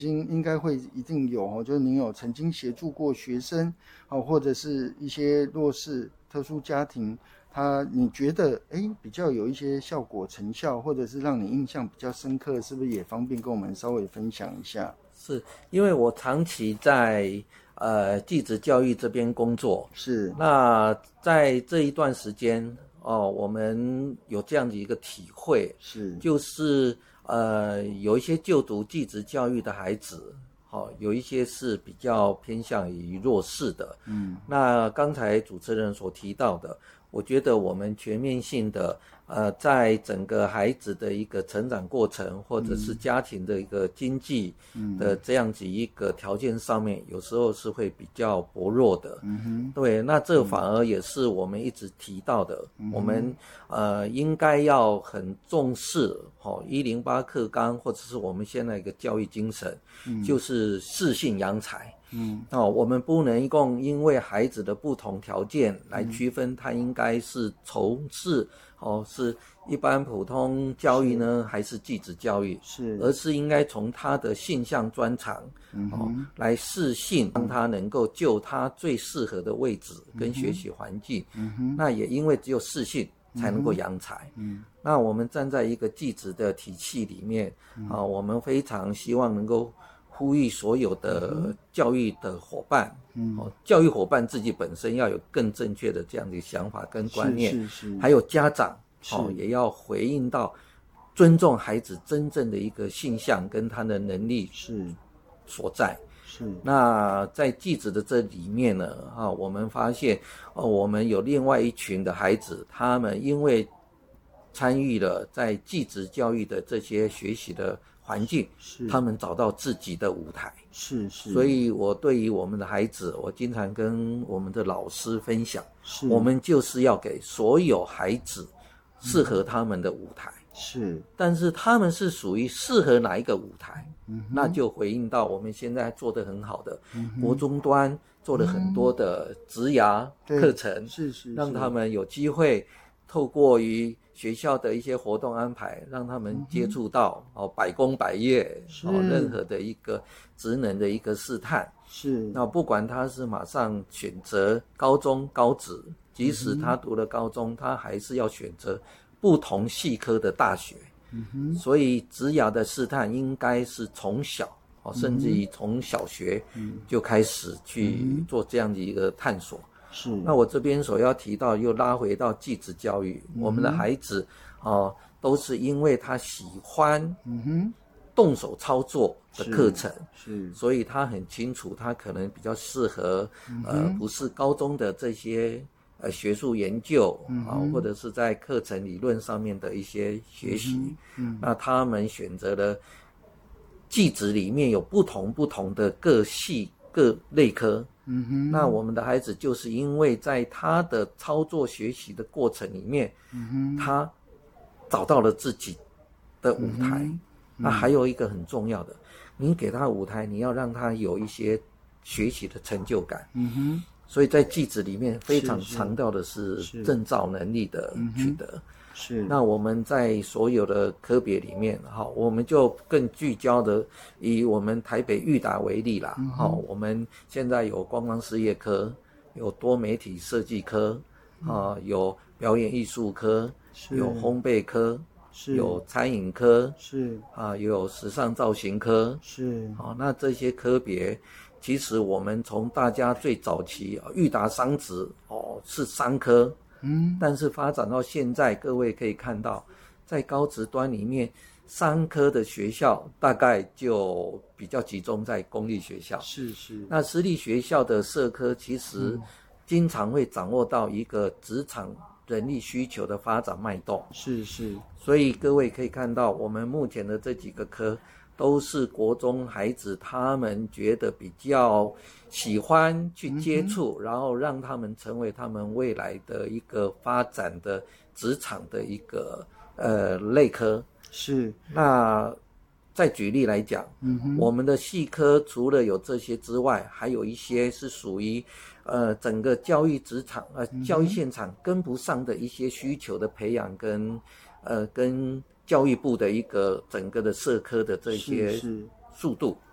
应该会一定有就是您有曾经协助过学生或者是一些弱势特殊家庭，你觉得比较有一些效果成效，或者是让你印象比较深刻，是不是也方便跟我们稍微分享一下？ 是因为我长期在技职教育这边工作， 是。 那在这一段时间我们有这样的一个体会， 是就是有一些就读技职教育的孩子，有一些是比较偏向于弱势的。那刚才主持人所提到的，我觉得我们全面性的在整个孩子的一个成长过程，或者是家庭的一个经济的这样子一个条件上面，有时候是会比较薄弱的。对，那这反而也是我们一直提到的，我们应该要很重视108课纲，或者是我们现在一个教育精神，就是适性扬才。我们不能因为孩子的不同条件来区分他应该是从事是一般普通教育呢，还是技职教育，而是应该从他的性向专长来适性，让他能够就他最适合的位置跟学习环境。那也因为只有适性才能够扬才。那我们站在一个技职的体系里面我们非常希望能够呼吁所有的教育的伙伴，教育伙伴自己本身要有更正确的这样的想法跟观念，还有家长也要回应到尊重孩子真正的一个性向跟他的能力所在。那在技职的这里面呢我们发现我们有另外一群的孩子，他们因为参与了在技职教育的这些学习的环境，他们找到自己的舞台。所以我对于我们的孩子，我经常跟我们的老师分享，我们就是要给所有孩子适合他们的舞台。但是他们是属于适合哪一个舞台，那就回应到我们现在做得很好的国中端做了很多的职涯课程，让他们有机会透过于学校的一些活动安排，让他们接触到百工百业任何的一个职能的一个试探。那不管他是马上选择高中高职，即使他读了高中，他还是要选择不同系科的大学。所以职涯的试探应该是从小甚至于从小学就开始去做这样的一个探索。那我这边所要提到又拉回到技职教育，我们的孩子都是因为他喜欢动手操作的课程，所以他很清楚他可能比较适合不是高中的这些学术研究或者是在课程理论上面的一些学习。那他们选择了技职里面有不同的各系各类科。那我们的孩子就是因为在他的操作学习的过程里面他找到了自己的舞台。那还有一个很重要的，你给他舞台，你要让他有一些学习的成就感。所以在技职里面非常强调的是证照能力的取得。那我们在所有的科别里面我们就更聚焦的以我们台北育达为例啦。我们现在有观光事业科，有多媒体设计科有表演艺术科，有烘焙科，有餐饮科，有时尚造型科。那这些科别其实我们从大家最早期育达商职是商科，但是发展到现在，各位可以看到在高职端里面商科的学校大概就比较集中在公立学校。那私立学校的社科其实经常会掌握到一个职场人力需求的发展脉动。所以各位可以看到我们目前的这几个科都是国中孩子他们觉得比较喜欢去接触，然后让他们成为他们未来的一个发展的职场的一个类科。那再举例来讲我们的系科除了有这些之外，还有一些是属于整个教育职场教育现场跟不上的一些需求的培养跟教育部的一个整个的社科的这些速度